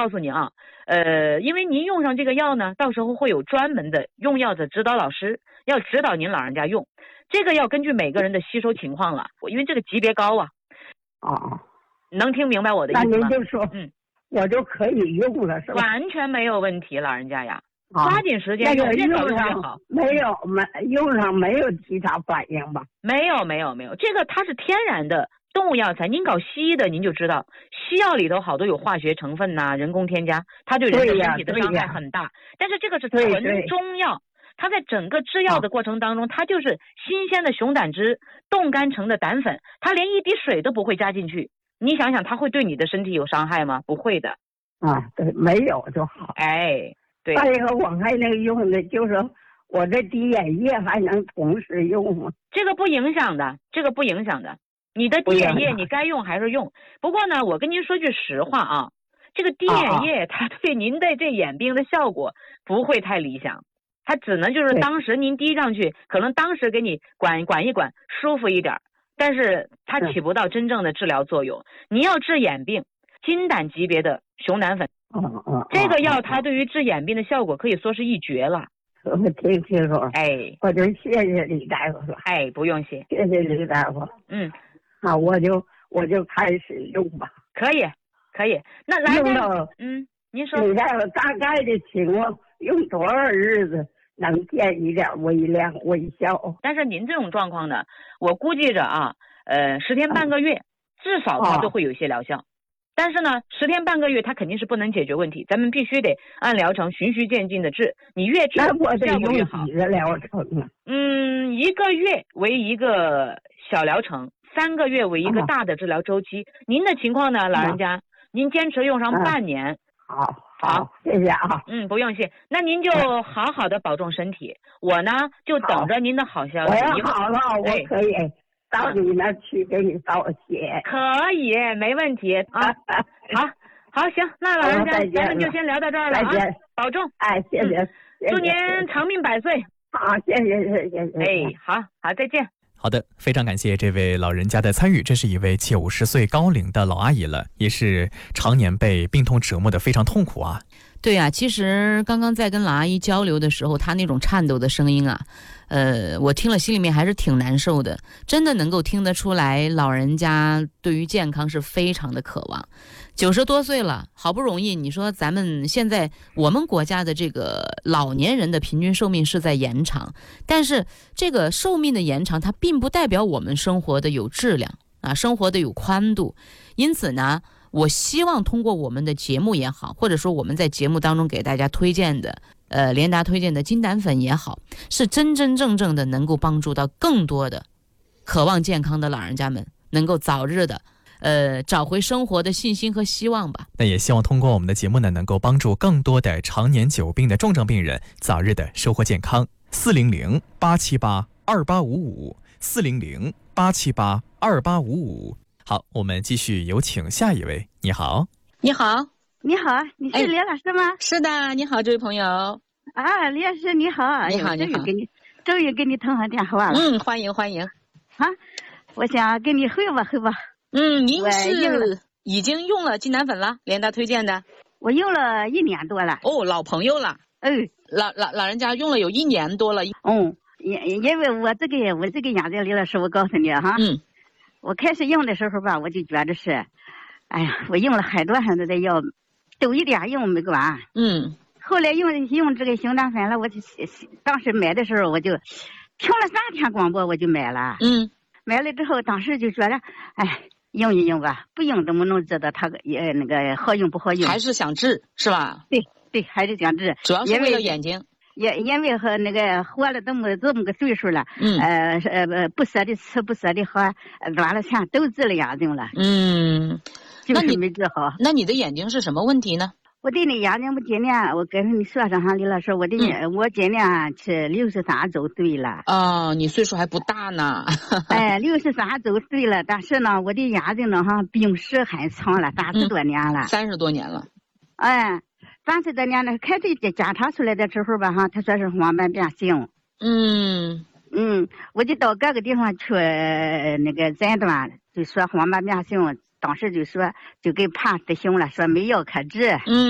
告诉你啊，因为您用上这个药呢，到时候会有专门的用药的指导老师要指导您老人家用。这个要根据每个人的吸收情况了，因为这个级别高啊。 哦， 能听明白我的意思吗？ 那您就说，我就可以用了，是吧？ 完全没有问题，老人家呀，抓紧时间用，越早用越好。 用上没有其他反应吧？ 没有，这个它是天然的动物药材。您搞西医的，您就知道，西药里头好多有化学成分呐、人工添加，它对人的身体的伤害很大。但是这个是纯中药。它在整个制药的过程当中，它就是新鲜的熊胆汁冻干成的胆粉，它连一滴水都不会加进去。你想想，它会对你的身体有伤害吗？不会的。 对，没有就好。 对。 再一个，我还能用的就是我这滴眼液还能同时用吗？ 这个不影响的，你的滴眼液你该用还是用。不过呢，我跟您说句实话啊，这个滴眼液它对您的这眼病的效果不会太理想。它只能就是当时您滴上去，可能当时给你管一管舒服一点，但是它起不到真正的治疗作用。你要治眼病，金胆级别的熊胆粉，这个药它对于治眼病的效果可以说是一绝了。 我听清楚。我就谢谢李大夫了。 不用谢。 谢谢李大夫。我就开始用吧。 可以。那来用到您说。 李大夫大概的情况。用多少日子能见一点微量微效？ 但是您这种状况呢，我估计着啊，10天半个月，至少它都会有一些疗效。但是呢，10天半个月它肯定是不能解决问题，咱们必须得按疗程循序渐进的治。你越治效果越好。 几个疗程啊 ？1个月为一个小疗程，3个月为一个大的治疗周期。您的情况呢，老人家，您坚持用上半年。 好，谢谢啊。 不用谢。那您就好好的保重身体。我呢就等着您的好消息。 我要好了，我可以到你那去给你道谢。 可以，没问题啊。好，行，那老人家咱们就先聊到这儿了啊。保重。 谢谢。 祝您长命百岁。 好，谢谢。 好，再见。 好的，非常感谢这位老人家的参与。这是一位90岁高龄的老阿姨了，也是常年被病痛折磨的非常痛苦啊。 对啊，其实刚刚在跟老阿姨交流的时候，她那种颤抖的声音啊，我听了心里面还是挺难受的。真的能够听得出来，老人家对于健康是非常的渴望。90多岁了，好不容易，你说咱们现在我们国家的这个老年人的平均寿命是在延长，但是这个寿命的延长，它并不代表我们生活的有质量啊，生活的有宽度。因此呢，我希望通过我们的节目也好，或者说我们在节目当中给大家推荐的联达推荐的金胆粉也好，是真真正正的能够帮助到更多的渴望健康的老人家们能够早日的找回生活的信心和希望吧。 那也希望通过我们的节目呢，能够帮助更多的常年久病的重症病人早日的收获健康。400-878-2855，400-878-2855。好，我们继续有请下一位。你好。 你好， 你是李老师吗？ 是的，你好，这位朋友。 李老师你好。 你好。 终于给你通上电话了。 欢迎。 我想跟你汇报。 您是已经用了金胆粉了？联达推荐的。 我用了1年多了。 老朋友了。老人家用了有1年多了。 因为我这个眼睛，李老师，我告诉你哈。我开始用的时候吧，我就觉得是，我用了很多的药，都一点用没完。后来用这个熊胆粉了，我就当时买的时候我就听了3天广播，我就买了。买了之后，当时就觉得，用一用吧，不用怎么能知道它那个好用不好用？ 还是想治是吧？ 对，还是想治， 主要是为了眼睛。 因为和那个活了这么个岁数了，不舍得吃，不舍得喝，赚了钱都治了眼睛了。就是没治好。 那你的眼睛是什么问题呢？ 我的那眼睛，我今年我跟你说上李老师，我今年是63周岁了。 你岁数还不大呢。 63周岁了，但是呢，我的眼睛呢病史很长了，30多年了。 30多年了。 30多年了，开始检查出来的时候吧，他说是黄斑变性。我就到各个地方去那个诊断，就说黄斑变性，当时就说就给判死刑了，说没药可治。